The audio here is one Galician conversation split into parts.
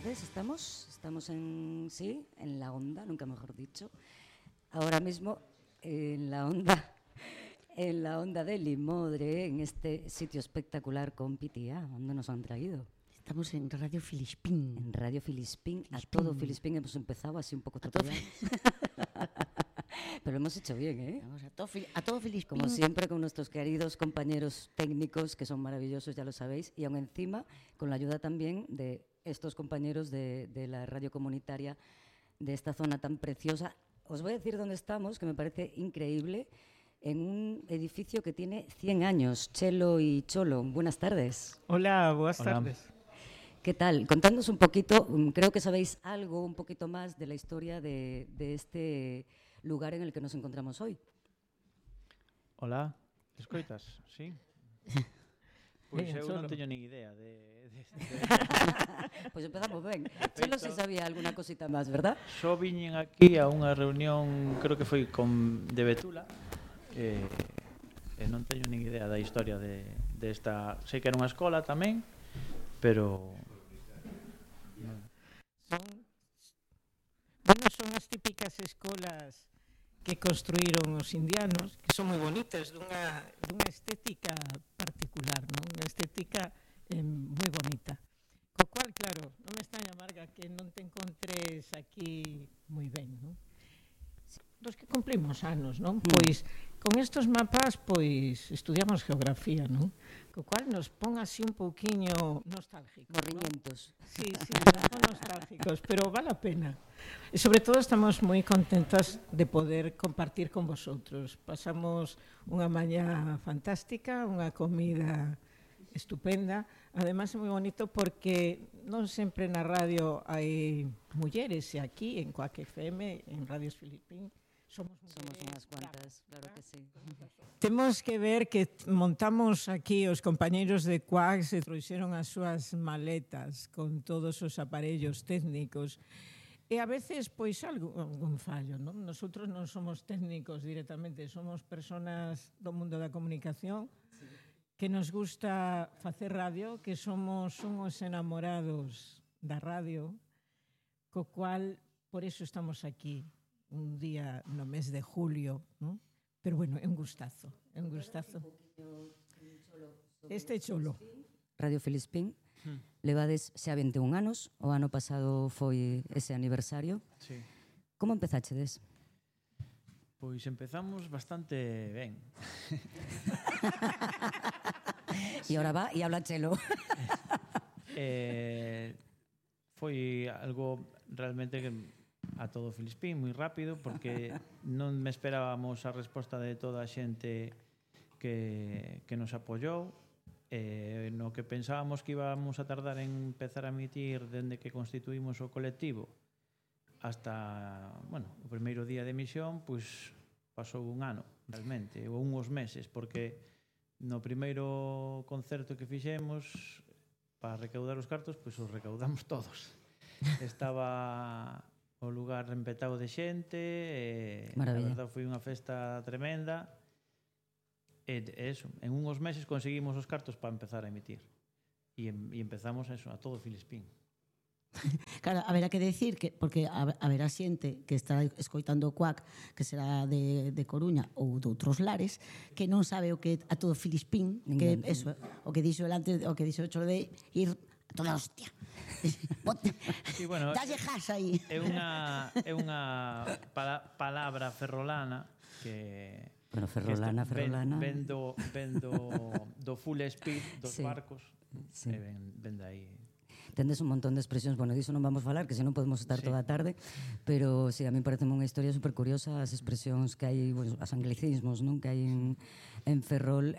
tardes, estamos en, sí, en la onda, nunca mejor dicho. Ahora mismo en la onda de Limodre, en este sitio espectacular con Pitia, donde nos han traído. Estamos en Radio Filispín. En Radio Filispín, a todo Filispín hemos empezado así un poco atropellado. Pero lo hemos hecho bien, ¿eh? Vamos a todo Filispín. Como siempre, con nuestros queridos compañeros técnicos, que son maravillosos, ya lo sabéis, y aún encima, con la ayuda también de estos compañeros de la radio comunitaria de esta zona tan preciosa. Os voy a decir dónde estamos, que me parece increíble, en un edificio que tiene 100 años, Chelo y Cholo. Buenas tardes. Hola, buenas tardes. ¿Qué tal? Contadnos un poquito, creo que sabéis algo un poquito más de la historia de este lugar en el que nos encontramos hoy. Hola, escoitas, sí? Pois eu non teño nin idea Pois empezamos ben. Chelo se sabía alguna cosita máis, verdad? Só viñen aquí a unha reunión, creo que foi de Betula, e non teño nin idea da historia desta... Sei que era unha escola tamén, pero... Son as típicas escolas que construíron os indianos, que son moi bonitas, dunha estética particular, non? Unha estética moi bonita. Co cual, claro, non me extraña, Marga, que non te encontres aquí moi ben, non? Dos que cumplimos anos, non? Pois, con estos mapas, pois, estudiamos geografía, non? Co cual nos pon así un pouquiño nostálgicos. Morriñentos. ¿No? Sí, nos pon nostálgicos, pero vale a pena. E sobre todo estamos moi contentas de poder compartir con vosotros. Pasamos unha mañá fantástica, unha comida estupenda. Ademais é moi bonito porque non sempre na radio hai mulleres, e aquí en Coac FM, en Radios Filispín, somos unhas cuantas, claro que sí. Temos que ver que montamos aquí os compañeiros de Coac, se trouxeron as súas maletas con todos os aparellos técnicos. E a veces, pois, algún fallo, non? Nosotros non somos técnicos directamente, somos personas do mundo da comunicación que nos gusta facer radio, que somos unhos enamorados da radio, co cual, por eso estamos aquí un día no mes de julio, non? Pero, bueno, é un gustazo, é un gustazo. Este Cholo. Radio Filispín. Levades xa 21 anos, o ano pasado foi ese aniversario. Sí. Como empezachedes? Pois empezamos bastante ben. E ahora va e habla Chelo. Foi algo realmente que a todo Filispín, moi rápido, porque non me esperábamos a resposta de toda a xente que nos apoiou. No que pensábamos que íbamos a tardar en empezar a emitir dende que constituímos o colectivo hasta, bueno, o primeiro día de emisión, pois pasou un ano, realmente, ou unhos meses, porque no primeiro concerto que fixemos para recaudar os cartos, pois os recaudamos todos. Estaba o lugar empetado de xente, a verdade foi unha festa tremenda. E eso, en unhos meses conseguimos os cartos para empezar a emitir. E empezamos eso, a todo Filispín. Claro, haberá que decir que, porque haberá xente que está escoitando o Coac, que será de Coruña ou de outros lares, que non sabe o que a todo Filispín, que eso, o que dixo o Cholo de ir a toda hostia. Sí, bueno, dalle jas aí. É unha palabra ferrolana que... Bueno, ferrolana. Ven do full speed dos barcos, sí. E ven de aí. Tendes un montón de expresións, bueno, diso non vamos falar, que senón podemos estar toda a tarde, pero sí, a mí parece unha historia super curiosa, as expresións que hai, bueno, os anglicismos, non, que hai en Ferrol.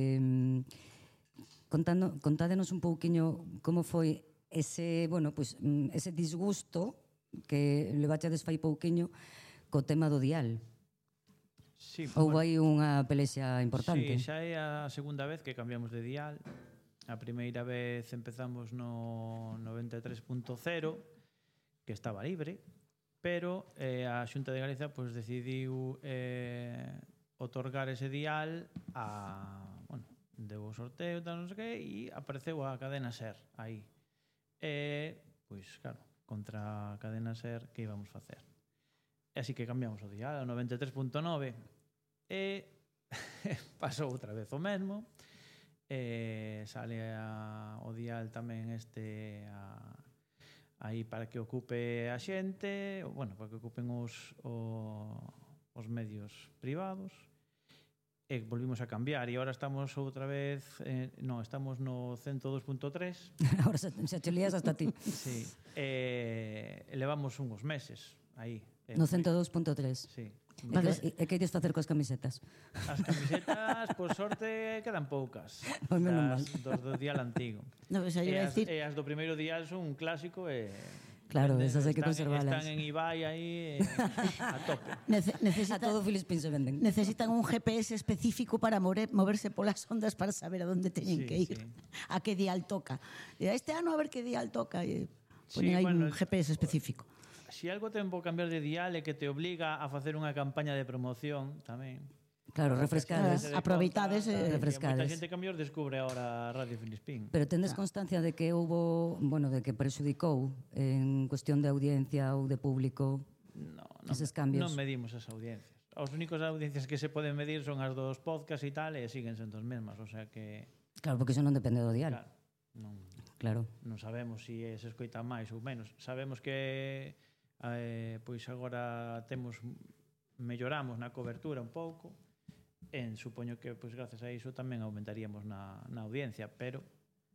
Contádenos un pouquiño como foi ese, bueno, pues, ese disgusto que levachedes fai pouquiño co tema do dial. Sí, houve aí unha pelexa importante. Sí, xa é a segunda vez que cambiamos de dial. A primeira vez empezamos no 93.0, que estaba libre, pero a Xunta de Galicia pues, decidiu otorgar ese dial a, bueno, deu o sorteo, tal, non sei que, e apareceu a cadena SER aí. pois claro, contra a cadena SER que íbamos facer. E así que cambiamos o dial a 93.9 e pasou outra vez o mesmo. Sale o dial tamén aí para que ocupe a xente, bueno, para que ocupen os medios privados. E volvimos a cambiar e agora estamos outra vez estamos no 102.3. Ahora xa che lías hasta ti. Sí. Levamos uns meses aí. No 102.3. Sí. E que ides facer coas camisetas? As camisetas, por sorte, quedan poucas. Pois menos mal. Dos do dial antigo. No, pues, E as do primeiro dial son un clásico e... Claro, esas hai que conservalas. Están en Ibai aí a tope. A todo Filispín se venden. Necesitan un GPS específico para moverse polas ondas para saber a dónde teñen que ir. A que dial toca. Este ano a ver que dial toca. Ponen aí un GPS específico. Si algo ten por cambiar de dial é que te obliga a facer unha campaña de promoción tamén. Claro, refrescades. Aproveitades e refrescades. Moita xente cambios descubre agora Radio Filispín. Pero tendes constancia de que houbo, de que prexudicou en cuestión de audiencia ou de público eses cambios? Non medimos as audiencias. As únicas audiencias que se poden medir son as dos podcasts e tal, e siguen sendo as mesmas, o sea que... Claro, porque iso non depende do dial. Claro, non sabemos se se escoita máis ou menos. Sabemos que pois agora melloramos na cobertura un pouco, supoño que pois gracias a iso tamén aumentaríamos na audiencia, pero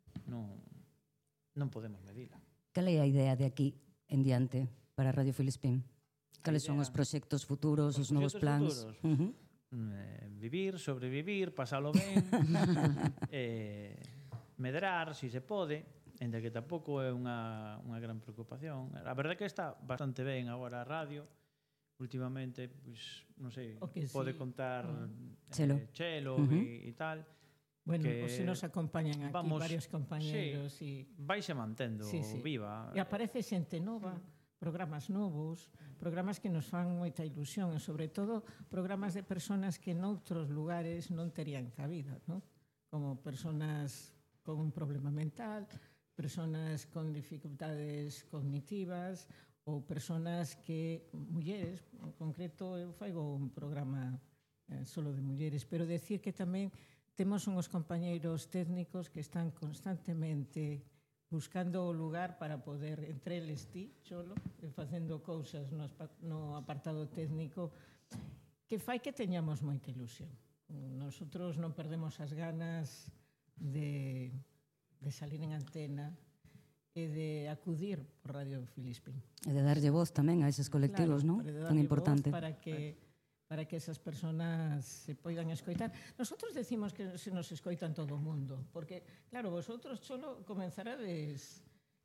non podemos medila. Cal é a idea de aquí en diante para Radio Filispín? Cales son os proxectos futuros, os novos plans? Vivir, sobrevivir, pasalo ben, medrar, si se pode, entre que tampouco é unha gran preocupación. A verdade é que está bastante ben agora a radio. Últimamente, pois, non sei, pode contar Chelo e tal. Bueno, se nos acompañan aquí varios compañeros. Vaise mantendo viva. E aparece xente nova, programas novos, programas que nos fan moita ilusión, e sobre todo programas de personas que noutros lugares non terían cabida, ¿no? Como personas con un problema mental, personas con dificultades cognitivas ou personas que, mulleres, en concreto eu faigo un programa solo de mulleres, pero decir que tamén temos uns compañeiros técnicos que están constantemente buscando o lugar para poder, entre eles ti, Cholo, facendo cousas no apartado técnico que fai que teñamos moita ilusión. Nosotros non perdemos as ganas de salir en antena e de acudir por Radio Filispín. E de darlle voz tamén a eses colectivos, non? Tan importante. Para que esas personas se poidan escoitar. Nosotros decimos que se nos escoitan todo o mundo, porque, claro, vosotros, Cholo, comenzarades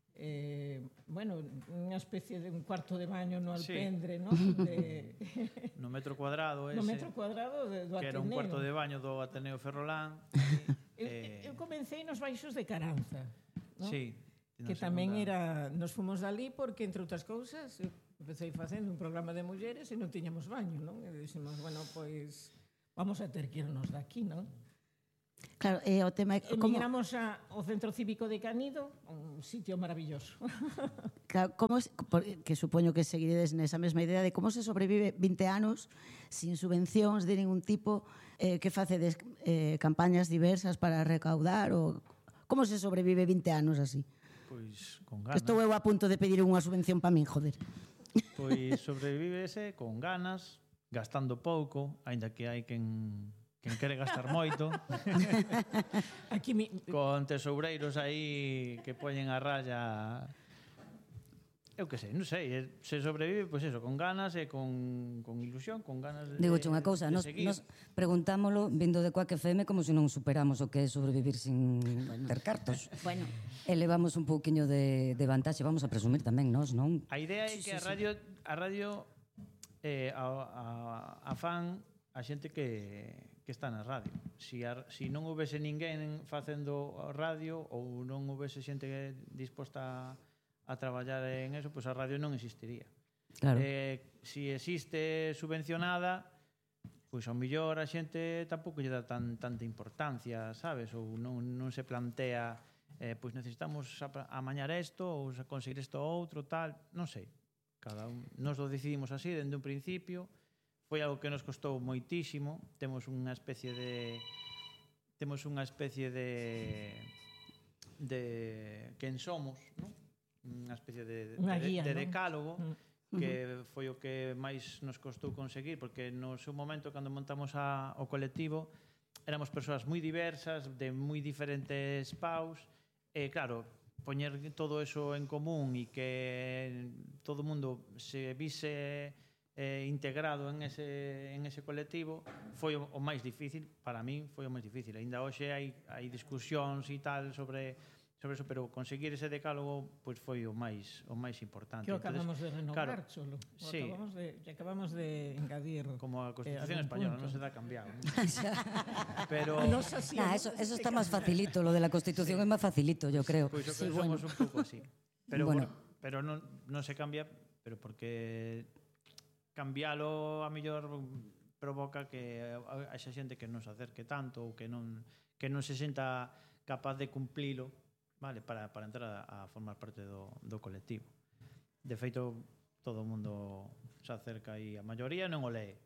unha especie de un cuarto de baño no Alpendre, ¿no? No metro cuadrado ese. No metro cuadrado do Ateneo. Que era un cuarto de baño do Ateneo Ferrolán. Eu comecei nos baixos de Caranza, ¿no? Sí. Que tamén era... Nos fomos dali porque, entre outras cousas, empecé facendo un programa de mulleres e non tiñamos baño, non? E dixemos, bueno, pois vamos a ter que irnos daqui, non? Claro, o tema é como... Emigramos ao Centro Cívico de Canido, un sitio maravilloso. Claro, que supoño que seguiredes nesa mesma idea de como se sobrevive 20 anos sin subvencións de ningún tipo, que facedes campañas diversas para recaudar, ou como se sobrevive 20 anos así? Pois con ganas. Estou eu a punto de pedir unha subvención para min, joder. Pois sobrevívese con ganas, gastando pouco, aínda que hai quen quere gastar moito. Con tesoureiros aí que poñen a raya. Eu que sei, non sei, se sobrevive, pois eso, con ganas e con ilusión, con ganas de Digo unha cousa, nos preguntámolo vindo de Quack FM como se non superamos o que é sobrevivir sin ter cartos. Bueno, elevamos un pouquiño de vantaxe, vamos a presumir tamén nós, non? A idea é que a radio a fan a xente que está na radio. Si non houvese ninguén facendo radio ou non houvese xente disposta a traballar en eso, pois a radio non existiría. Claro. Si existe subvencionada, pois ao mellor a xente tampouco lle dá tanta importancia, sabes? Ou non se plantea pois necesitamos amañar isto ou conseguir isto outro, tal, non sei. Cada un, nos lo decidimos así dende un principio. Foi algo que nos costou moitísimo. Temos unha especie de quen somos, non? Unha especie de decálogo que foi o que máis nos costou conseguir, porque no seu momento, cando montamos o colectivo, éramos persoas moi diversas, de moi diferentes paus, e claro, poñer todo eso en común e que todo o mundo se vise integrado en ese colectivo foi o máis difícil. Para min foi o máis difícil. Ainda hoxe hai discusións e tal sobre eso, pero conseguir ese decálogo pois foi o máis importante. Que acabamos de renovar, claro, solo. Sí. Acabamos de engadir. Como a Constitución española, non se dá cambiado. Pero eso está máis facilito, lo de la Constitución é máis facilito, yo creo. Pois somos un pouco así. Pero pero non se cambia, pero porque cambialo a mellor provoca que haxa xente que non se acerque tanto ou que non se senta capaz de cumplilo, vale, para entrar a formar parte do colectivo. De feito, todo o mundo se acerca e a maioría non o lee.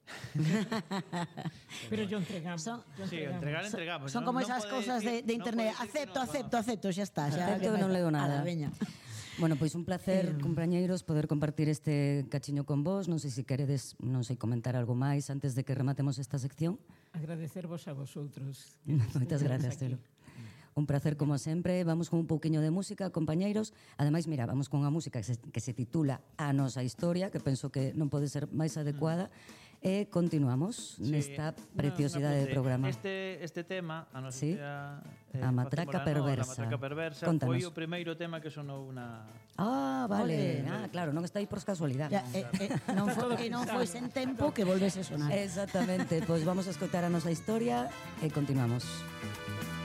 Pero yo entregamos. Sí, entregamos. Son como esas cousas de internet. Acepto, xa está. Acepto que non leo nada. Bueno, pois un placer, compañeiros, poder compartir este cachiño con vos. Non sei se queredes, non sei, comentar algo máis antes de que rematemos esta sección. Agradecervos a vosotros. Moitas gracias, Telo. Un placer como sempre. Vamos con un pouquiño de música, compañeiros. Ademais, mira, vamos con unha música que se titula A Nosa Historia, que penso que non pode ser máis adecuada. E continuamos nesta preciosidade de programa. Este tema, a nosa historia, a Matraca Perversa. Foi o primeiro tema que sonou na... Ah, vale. Claro, non está aí por casualidade. Non foi sen tempo que volvese a sonar. Exactamente. Pois vamos a escoitar a nosa historia e continuamos.